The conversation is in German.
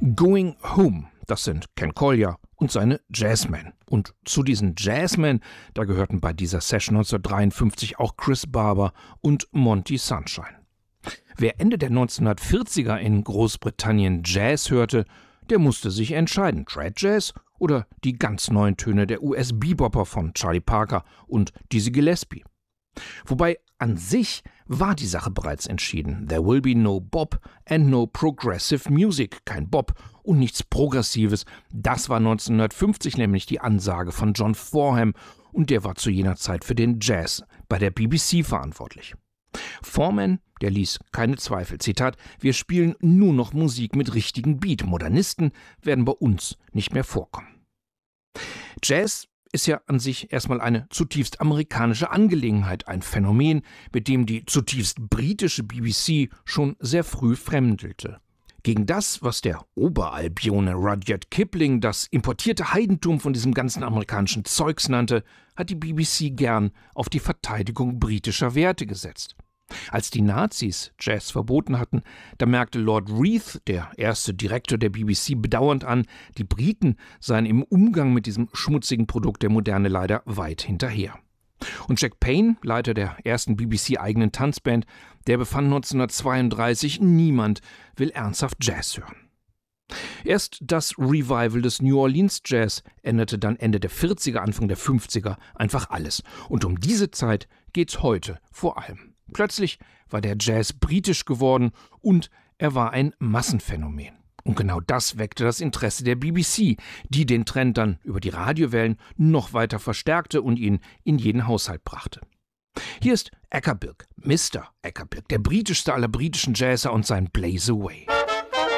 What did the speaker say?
Going Home, das sind Ken Collier und seine Jazzmen. Und zu diesen Jazzmen, da gehörten bei dieser Session 1953 auch Chris Barber und Monty Sunshine. Wer Ende der 1940er in Großbritannien Jazz hörte, der musste sich entscheiden, Trad Jazz oder die ganz neuen Töne der US-Bebopper von Charlie Parker und Dizzy Gillespie. Wobei an sich war die Sache bereits entschieden. There will be no Bop and no progressive music. Kein Bop und nichts Progressives. Das war 1950 nämlich die Ansage von John Forham und der war zu jener Zeit für den Jazz bei der BBC verantwortlich. Foreman, der ließ keine Zweifel. Zitat: Wir spielen nur noch Musik mit richtigen Beat. Modernisten werden bei uns nicht mehr vorkommen. Jazz ist ja an sich erstmal eine zutiefst amerikanische Angelegenheit, ein Phänomen, mit dem die zutiefst britische BBC schon sehr früh fremdelte. Gegen das, was der Oberalbione Rudyard Kipling das importierte Heidentum von diesem ganzen amerikanischen Zeugs nannte, hat die BBC gern auf die Verteidigung britischer Werte gesetzt. Als die Nazis Jazz verboten hatten, da merkte Lord Reith, der erste Direktor der BBC, bedauernd an, die Briten seien im Umgang mit diesem schmutzigen Produkt der Moderne leider weit hinterher. Und Jack Payne, Leiter der ersten BBC-eigenen Tanzband, der befand 1932, niemand will ernsthaft Jazz hören. Erst das Revival des New Orleans Jazz änderte dann Ende der 40er, Anfang der 50er einfach alles. Und um diese Zeit geht's heute vor allem. Plötzlich war der Jazz britisch geworden und er war ein Massenphänomen. Und genau das weckte das Interesse der BBC, die den Trend dann über die Radiowellen noch weiter verstärkte und ihn in jeden Haushalt brachte. Hier ist Acker Bilk, Mr. Acker Bilk, der britischste aller britischen Jazzer und sein Blaze Away.